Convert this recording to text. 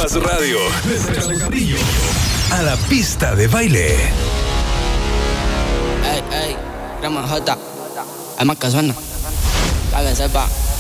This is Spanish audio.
Más Radio. Desde Carrillo a la pista de baile. Ey, Grama J. Hay más que suena. La que sepa.